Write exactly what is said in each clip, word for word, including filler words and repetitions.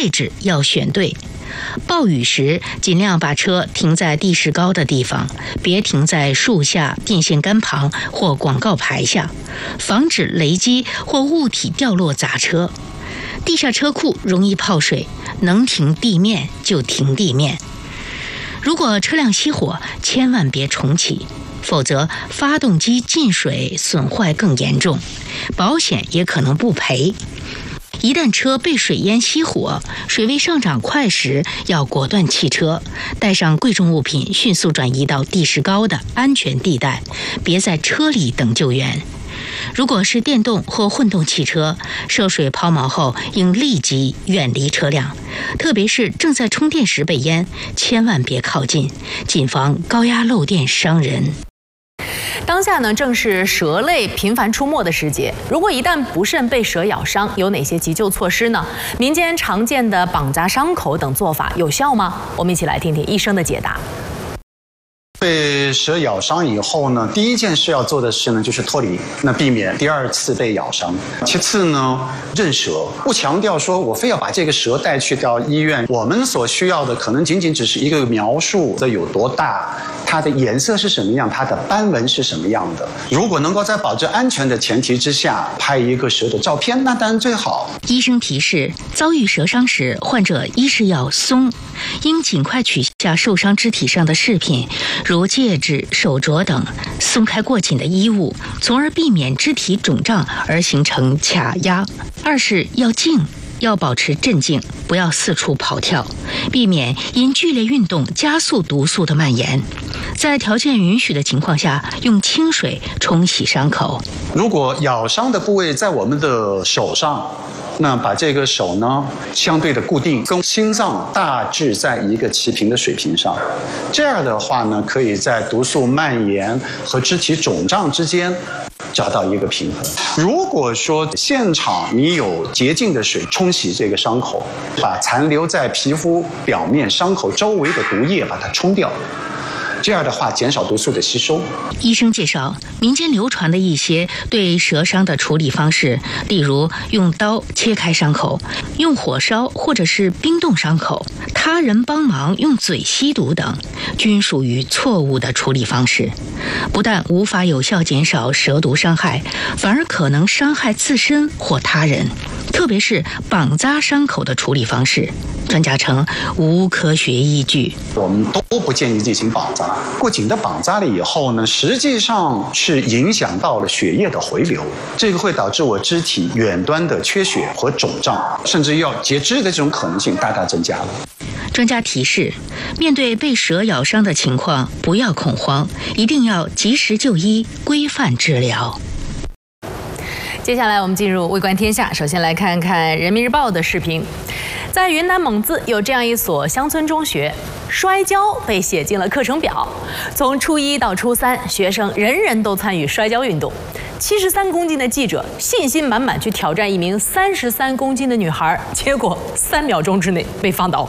位置要选对。暴雨时，尽量把车停在地势高的地方，别停在树下、电线杆旁或广告牌下，防止雷击或物体掉落砸车。地下车库容易泡水，能停地面就停地面。如果车辆熄火，千万别重启，否则发动机进水损坏更严重，保险也可能不赔。一旦车被水淹熄火，水位上涨快时，要果断弃车，带上贵重物品，迅速转移到地势高的安全地带，别在车里等救援。如果是电动或混动汽车，涉水抛锚后应立即远离车辆，特别是正在充电时被淹，千万别靠近，谨防高压漏电伤人。 当下呢，正是蛇类频繁出没的时节。如果一旦不慎被蛇咬伤，有哪些急救措施呢？民间常见的绑扎伤口等做法有效吗？我们一起来听听医生的解答。 被蛇咬伤以后呢，第一件事要做的事呢，就是脱离，那避免第二次被咬伤。其次呢，认蛇，不强调说我非要把这个蛇带去到医院，我们所需要的可能仅仅只是一个描述的有多大，它的颜色是什么样，它的斑纹是什么样的。如果能够在保证安全的前提之下拍一个蛇的照片，那当然最好。 医生提示：遭遇蛇伤时，患者一是要松，应尽快取下受伤肢体上的饰品，如戒指、手镯等，松开过紧的衣物，从而避免肢体肿胀而形成卡压。二是要静，要保持镇静，不要四处跑跳，避免因剧烈运动加速毒素的蔓延。在条件允许的情况下，用清水冲洗伤口。 如果咬伤的部位在我们的手上，那把这个手呢相对的固定，跟心脏大致在一个齐平的水平上，这样的话呢，可以在毒素蔓延和肢体肿胀之间找到一个平衡。如果说现场你有洁净的水冲洗这个伤口，把残留在皮肤表面伤口周围的毒液把它冲掉，这样的话减少毒素的吸收。 医生介绍民间流传的一些对蛇伤的处理方式，例如用刀切开伤口，用火烧或者是冰冻伤口，他人帮忙用嘴吸毒等，均属于错误的处理方式，不但无法有效减少蛇毒伤害，反而可能伤害自身或他人。特别是绑扎伤口的处理方式，专家称无科学依据。 我们都不建议进行绑扎。过紧的绑扎了以后呢，实际上是影响到了血液的回流，这个会导致我肢体远端的缺血和肿胀，甚至要截肢的这种可能性大大增加了。 专家提示，面对被蛇咬伤的情况，不要恐慌，一定要及时就医，规范治疗。 接下来我们进入微观天下，首先来看看人民日报的视频。在云南蒙自有这样一所乡村中学，摔跤被写进了课程表。从初一到初三，学生人人都参与摔跤运动。七十三公斤的记者信心满满去挑战一名三十三公斤的女孩，结果三秒钟之内被放倒。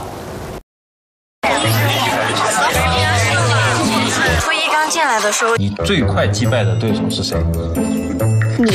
初一刚进来的时候， 你最快击败的对手是谁？ 你。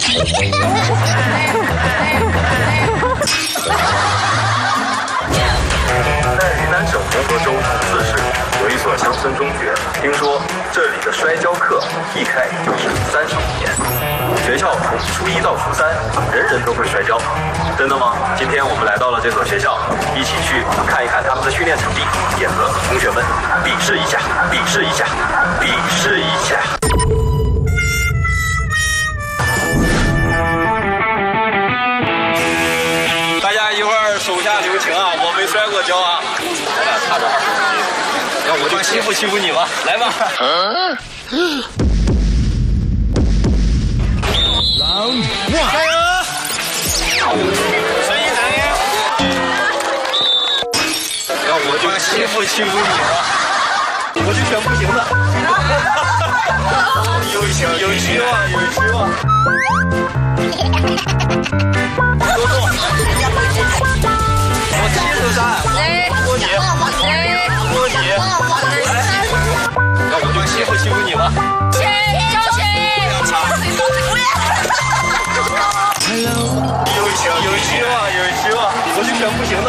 在云南省红河州自市有一所乡村中学，听说这里的摔跤课一开就是三十五年，学校从初一到初三，人人都会摔跤。真的吗？今天我们来到了这所学校，一起去看一看他们的训练场地，也和同学们比试一下，比试一下，比试一下。 大家一会儿手下留情啊，我没摔过跤啊，咱俩差着二十公斤，要我就欺负欺负你吧，来吧。Round one， 加油！声音大点。要我就欺负欺负你吧，我就选不行的。有希有希望，有希望。多动。我七十三，多你，多你，来，要我就欺负欺负你吧。